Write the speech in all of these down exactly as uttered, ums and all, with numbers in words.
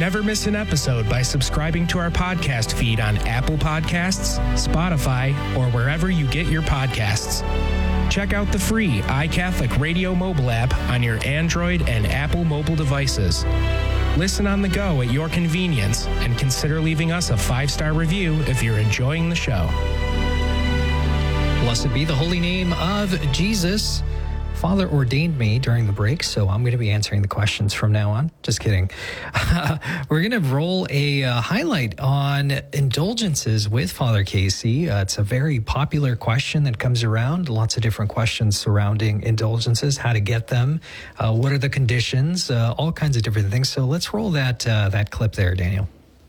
Never miss an episode by subscribing to our podcast feed on Apple Podcasts, Spotify, or wherever you get your podcasts. Check out the free iCatholic Radio mobile app on your Android and Apple mobile devices. Listen on the go at your convenience and consider leaving us a five-star review if you're enjoying the show. Blessed be the holy name of Jesus. Father ordained me during the break, so I'm going to be answering the questions from now on. Just kidding. Uh, we're going to roll a uh, highlight on indulgences with Father Casey. Uh, it's a very popular question that comes around. Lots of different questions surrounding indulgences, how to get them, uh, what are the conditions, uh, all kinds of different things. So let's roll that uh, that clip there, Daniel.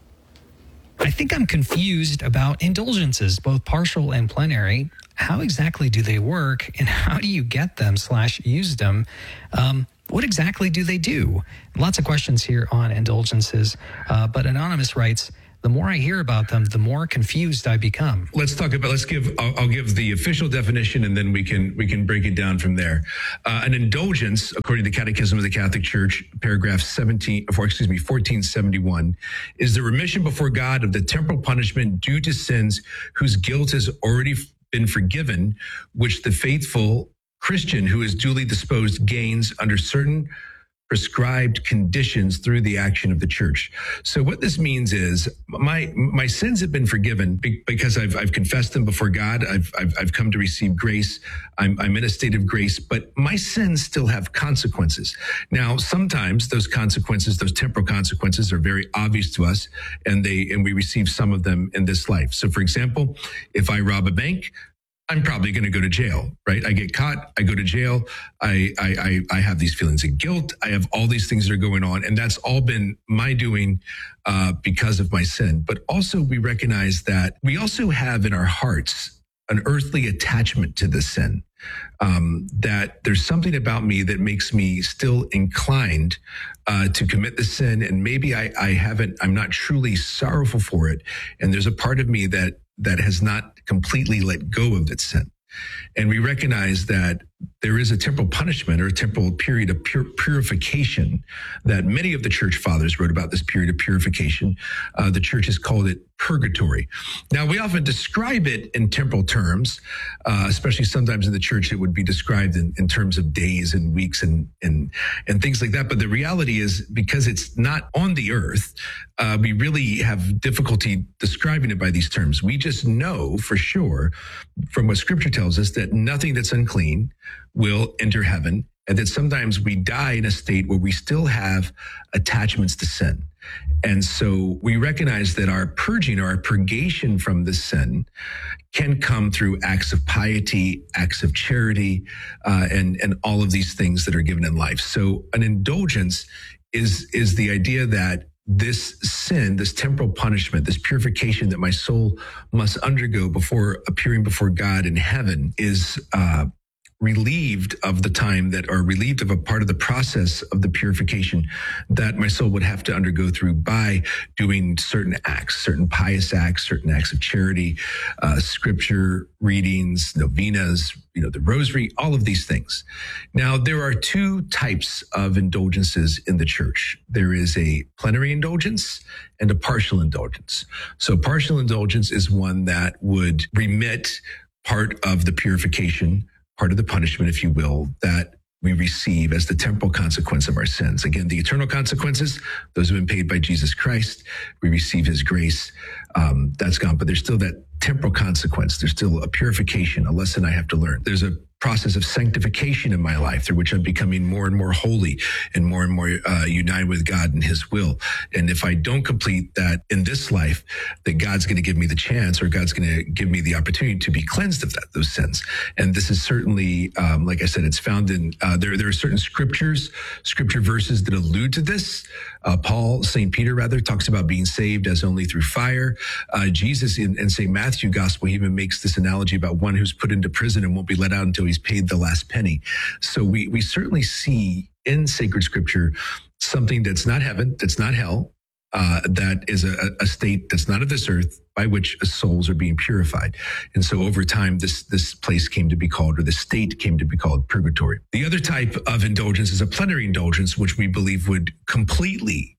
I think I'm confused about indulgences, both partial and plenary. How exactly do they work, and how do you get them slash use them? Um, what exactly do they do? Lots of questions here on indulgences, uh, but Anonymous writes, the more I hear about them, the more confused I become. Let's talk about, let's give, I'll, I'll give the official definition, and then we can we can break it down from there. Uh, an indulgence, according to the Catechism of the Catholic Church, paragraph seventeen, or excuse me, fourteen seventy-one, is the remission before God of the temporal punishment due to sins whose guilt has already been forgiven, which the faithful Christian who is duly disposed gains under certain prescribed conditions through the action of the church. So what this means is my my sins have been forgiven because I've I've confessed them before God. I've I've, I've come to receive grace. I'm I'm in a state of grace, but my sins still have consequences. Now, sometimes those consequences, those temporal consequences, are very obvious to us, and they and we receive some of them in this life. So, for example, if I rob a bank, I'm probably going to go to jail, right? I get caught, I go to jail, I, I I I have these feelings of guilt, I have all these things that are going on, and that's all been my doing uh, because of my sin. But also we recognize that we also have in our hearts an earthly attachment to the sin, um, that there's something about me that makes me still inclined uh, to commit the sin, and maybe I, I haven't, I'm not truly sorrowful for it, and there's a part of me that that has not completely let go of its sin. And we recognize that there is a temporal punishment or a temporal period of pur- purification that many of the church fathers wrote about, this period of purification. Uh, the church has called it purgatory. Now, we often describe it in temporal terms, uh, especially sometimes in the church it would be described in, in terms of days and weeks and, and, and things like that. But the reality is, because it's not on the earth, uh, we really have difficulty describing it by these terms. We just know for sure from what Scripture tells us that nothing that's unclean will enter heaven, and that sometimes we die in a state where we still have attachments to sin. And so we recognize that our purging or our purgation from the sin can come through acts of piety, acts of charity, uh, and, and all of these things that are given in life. So an indulgence is, is the idea that this sin, this temporal punishment, this purification that my soul must undergo before appearing before God in heaven is uh, relieved of the time that, or relieved of a part of the process of the purification that my soul would have to undergo through by doing certain acts, certain pious acts, certain acts of charity, uh, scripture readings, novenas, you know, the rosary, all of these things. Now, there are two types of indulgences in the church. There is a plenary indulgence and a partial indulgence. So partial indulgence is one that would remit part of the purification, part of the punishment, if you will, that we receive as the temporal consequence of our sins. Again, the eternal consequences, those have been paid by Jesus Christ. We receive his grace. Um, that's gone. But there's still that temporal consequence. There's still a purification, a lesson I have to learn. There's a process of sanctification in my life through which I'm becoming more and more holy and more and more uh, united with God and his will. And if I don't complete that in this life, that God's going to give me the chance, or God's going to give me the opportunity to be cleansed of that, those sins. And this is certainly, um, like I said, it's found in, uh, there, there are certain scriptures, scripture verses that allude to this. Uh, Paul, Saint Peter rather, talks about being saved as only through fire. Uh, Jesus in, in Saint Matthew Gospel, he even makes this analogy about one who's put into prison and won't be let out until he's paid the last penny. So we, we certainly see in sacred scripture something that's not heaven, that's not hell, uh, that is a, a state that's not of this earth by which souls are being purified. And so over time, this, this place came to be called, or the state came to be called, purgatory. The other type of indulgence is a plenary indulgence, which we believe would completely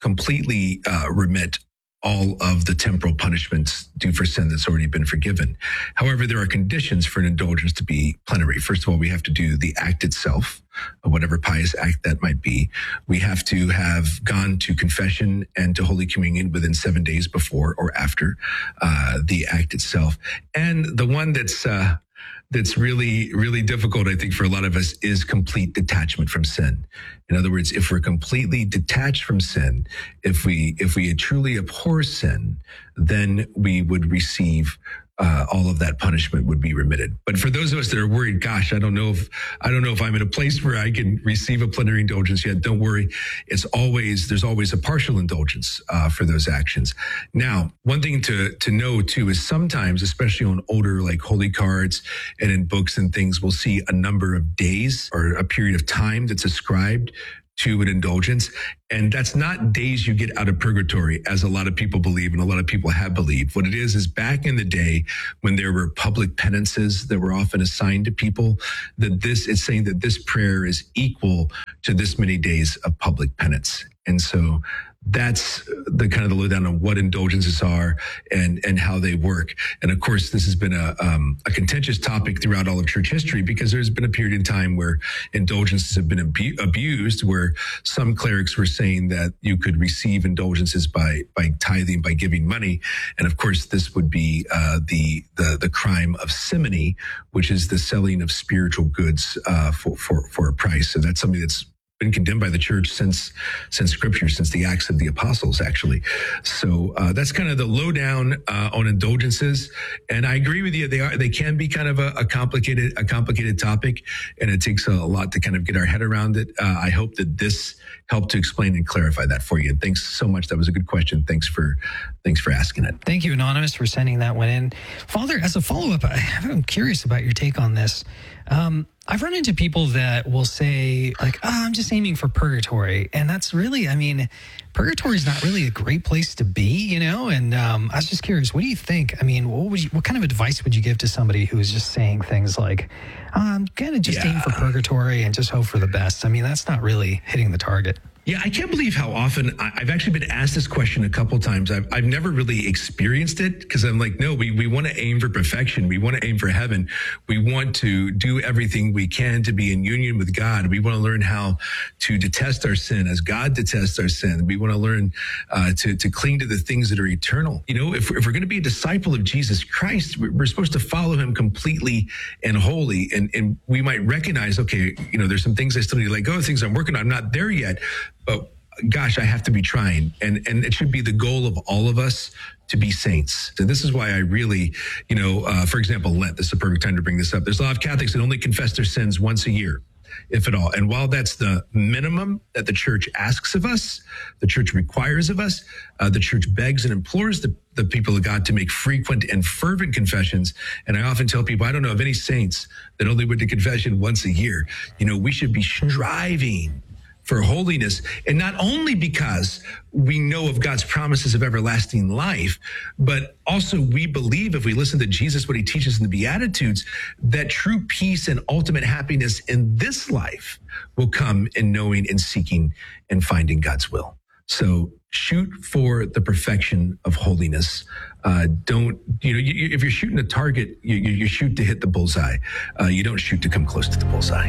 completely uh, remit all of the temporal punishments due for sin that's already been forgiven. However, there are conditions for an indulgence to be plenary. First of all, we have to do the act itself, whatever pious act that might be. We have to have gone to confession and to Holy Communion within seven days before or after uh, the act itself. And the one that's uh, that's really, really difficult, I think, for a lot of us is complete detachment from sin. In other words, if we're completely detached from sin, if we if we truly abhor sin, then we would receive uh, all of that punishment would be remitted. But for those of us that are worried, gosh, I don't know if I don't know if I'm in a place where I can receive a plenary indulgence yet. Don't worry, it's always there's always a partial indulgence uh, for those actions. Now, one thing to to know too is sometimes, especially on older like holy cards and in books and things, we'll see a number of days or a period of time that's ascribed to an indulgence. And that's not days you get out of purgatory, as a lot of people believe and a lot of people have believed. What it is, is back in the day when there were public penances that were often assigned to people, that this is saying that this prayer is equal to this many days of public penance. And so that's the kind of the lowdown on what indulgences are and, and how they work. And of course, this has been a, um, a contentious topic throughout all of church history, because there's been a period in time where indulgences have been abu- abused, where some clerics were saying that you could receive indulgences by, by tithing, by giving money. And of course, this would be, uh, the, the, the crime of simony, which is the selling of spiritual goods, uh, for, for, for a price. So that's something that's been condemned by the church since since scripture, since the Acts of the Apostles, actually. So uh, that's kind of the lowdown uh, on indulgences. And I agree with you; they are they can be kind of a, a complicated a complicated topic, and it takes a, a lot to kind of get our head around it. Uh, I hope that this helped to explain and clarify that for you. And thanks so much. That was a good question. Thanks for thanks for asking it. Thank you, Anonymous, for sending that one in. Father, as a follow-up, I'm curious about your take on this. Um, I've run into people that will say, like, oh, I'm just aiming for purgatory. And that's really, I mean, purgatory is not really a great place to be, you know? And um, I was just curious, what do you think? I mean, what would you, what kind of advice would you give to somebody who is just saying things like, oh, I'm kind of just yeah. aim for purgatory and just hope for the best? I mean, that's not really hitting the target. Yeah, I can't believe how often I, I've actually been asked this question a couple times. I've, I've never really experienced it, because I'm like, no, we, we want to aim for perfection. We want to aim for heaven. We want to do everything we can to be in union with God. We want to learn how to detest our sin as God detests our sin. We want to learn uh, to, to cling to the things that are eternal. You know, if, if we're going to be a disciple of Jesus Christ, we're supposed to follow him completely and wholly. And, and we might recognize, okay, you know, there's some things I still need to let go of, things I'm working on. I'm not there yet. But gosh, I have to be trying. And and it should be the goal of all of us to be saints. So this is why I really, you know, uh, for example, Lent, this is a perfect time to bring this up. There's a lot of Catholics that only confess their sins once a year, if at all. And while that's the minimum that the church asks of us, the church requires of us, uh, the church begs and implores the, the people of God to make frequent and fervent confessions. And I often tell people, I don't know of any saints that only went to confession once a year. You know, we should be striving for holiness, and not only because we know of God's promises of everlasting life, but also we believe, if we listen to Jesus, what he teaches in the Beatitudes, that true peace and ultimate happiness in this life will come in knowing and seeking and finding God's will. So shoot for the perfection of holiness. Uh, don't, you know, you, if you're shooting a target, you, you, you shoot to hit the bullseye. Uh, you don't shoot to come close to the bullseye.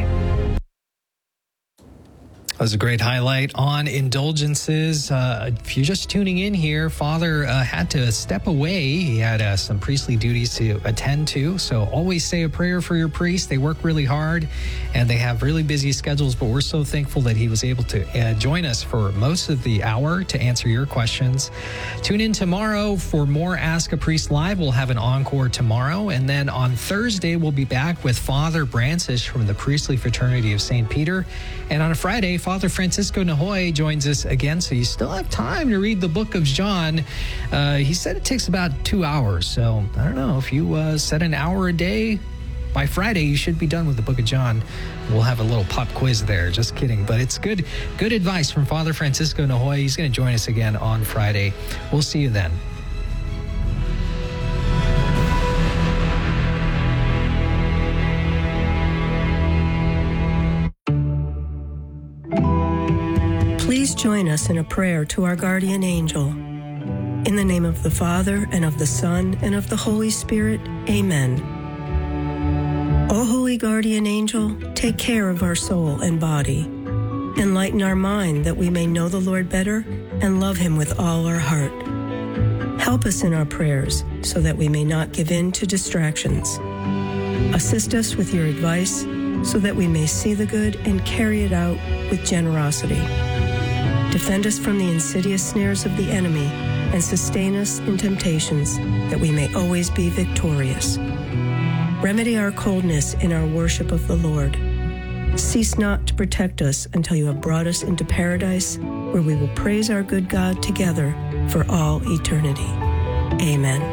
That was a great highlight on indulgences. Uh, if you're just tuning in here, Father uh, had to step away. He had uh, some priestly duties to attend to. So always say a prayer for your priest. They work really hard and they have really busy schedules, but we're so thankful that he was able to uh, join us for most of the hour to answer your questions. Tune in tomorrow for more Ask a Priest Live. We'll have an encore tomorrow. And then on Thursday, we'll be back with Father Brancis from the Priestly Fraternity of Saint Peter. And on a Friday, Father Francisco Nahoy joins us again, so you still have time to read the book of John. Uh, he said it takes about two hours, so I don't know, if you uh, set an hour a day, by Friday you should be done with the book of John. We'll have a little pop quiz there, just kidding. But it's good, good advice from Father Francisco Nahoy. He's going to join us again on Friday. We'll see you then. Please Join us in a prayer to our guardian angel. In the name of the Father, and of the Son, and of the Holy Spirit, amen. O holy guardian angel, take care of our soul and body. Enlighten our mind that we may know the Lord better and love him with all our heart. Help us in our prayers so that we may not give in to distractions. Assist us with your advice so that we may see the good and carry it out with generosity. Defend us from the insidious snares of the enemy and sustain us in temptations that we may always be victorious. Remedy our coldness in our worship of the Lord. Cease not to protect us until you have brought us into paradise, where we will praise our good God together for all eternity. Amen.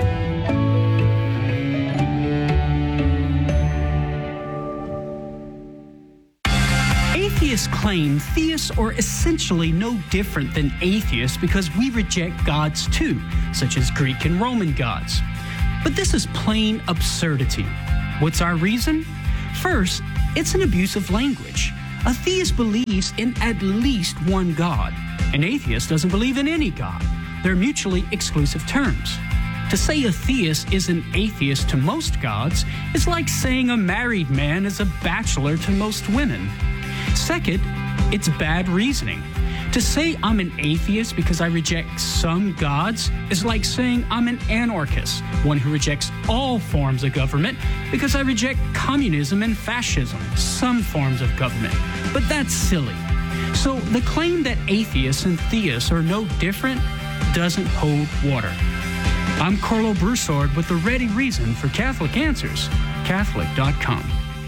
Atheists claim theists are essentially no different than atheists because we reject gods too, such as Greek and Roman gods. But this is plain absurdity. What's our reason? First, it's an abuse of language. A theist believes in at least one God. An atheist doesn't believe in any God. They're mutually exclusive terms. To say a theist is an atheist to most gods is like saying a married man is a bachelor to most women. Second, it's bad reasoning. To say I'm an atheist because I reject some gods is like saying I'm an anarchist, one who rejects all forms of government because I reject communism and fascism, some forms of government. But that's silly. So the claim that atheists and theists are no different doesn't hold water. I'm Carlo Broussard with the ready reason for Catholic Answers, Catholic dot com.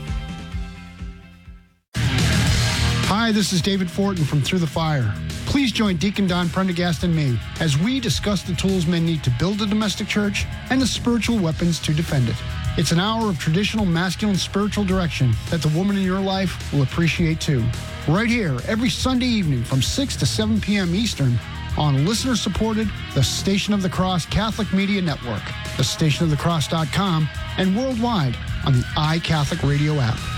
Hi, this is David Fortin from Through the Fire. Please join Deacon Don Prendergast and me as we discuss the tools men need to build a domestic church and the spiritual weapons to defend it. It's an hour of traditional masculine spiritual direction that the woman in your life will appreciate too. Right here, every Sunday evening from six to seven p.m. Eastern on listener-supported The Station of the Cross Catholic Media Network, the station of the cross dot com, and worldwide on the iCatholic Radio app.